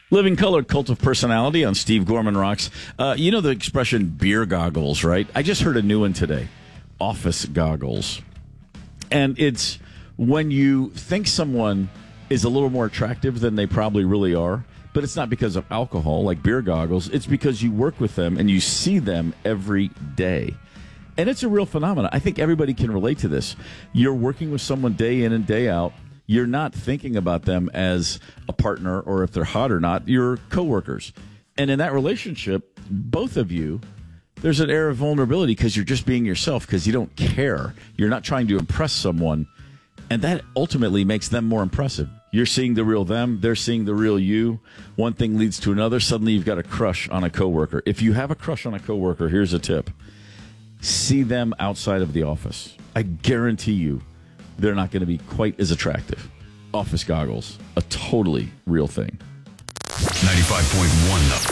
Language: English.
Living Color, Cult of Personality on Steve Gorman Rocks. You know the expression beer goggles, right? I just heard a new one today. Office goggles. And it's when you think someone is a little more attractive than they probably really are, but it's not because of alcohol, like beer goggles. It's because you work with them and you see them every day. And it's a real phenomenon. I think everybody can relate to this. You're working with someone day in and day out. You're not thinking about them as a partner or if they're hot or not. You're coworkers. And in that relationship, both of you, there's an air of vulnerability because you're just being yourself because you don't care. You're not trying to impress someone. And that ultimately makes them more impressive. You're seeing the real them. They're seeing the real you. One thing leads to another. Suddenly you've got a crush on a coworker. If you have a crush on a coworker, here's a tip. See them outside of the office. I guarantee you they're not going to be quite as attractive. Office goggles, a totally real thing. 95.1